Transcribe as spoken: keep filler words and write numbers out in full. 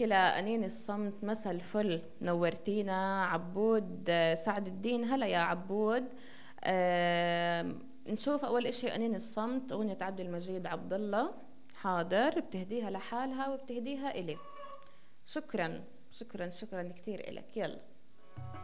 نحكي لأنين الصمت مساء الفل، نورتينا. عبود آه، سعد الدين، هلا يا عبود. آه نشوف أول إشي أنين الصمت، أغنية عبد المجيد عبد الله. حاضر، بتهديها لحالها وبتهديها إلي. شكرا شكرا شكرا كتير إلك. يلا.